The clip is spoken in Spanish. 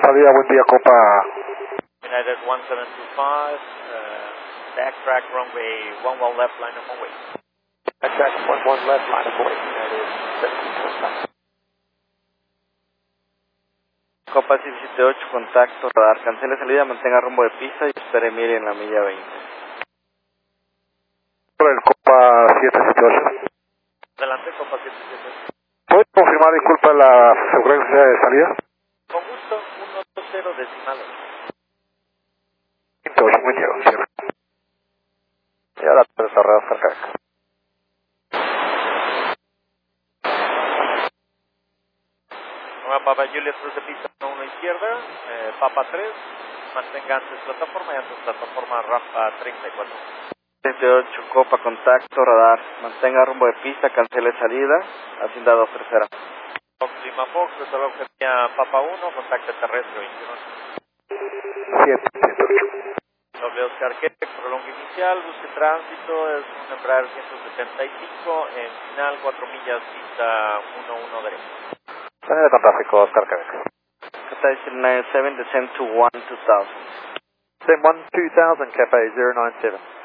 salida, buen día, Copa. United 1725, backtrack runway 11 left, line of way. Backtrack 11 left, line of way, United 1725. Copa 778, contacto, radar, cancele salida, mantenga rumbo de pista y espere mire en la milla 20. Por el Copa 778. Adelante, Copa 778. ¿Puede confirmar, disculpa, la frecuencia de salida? Con gusto, 120 decimales. 28, muy bien, cierto. Y ahora desarrollar cerca de acá. Nueva Papa Juliet cruce pista 1 izquierda, Papa 3, mantenga antes plataforma y antes plataforma rampa 34. 78, Copa, contacto, radar, mantenga rumbo de pista, cancele salida, hacienda 2 tercera. Fox Lima Fox, reloj sería Papa 1, contacto terrestre 21. 778. W Oscar Quebec, prolongo inicial, busque tránsito, es un Embraer 175, en final 4 millas, pista 11 derecho. Salida con tráfico, Oscar Quebec. Qatar 097, descend to 1 2000. Same 1 2000, Cafe 097.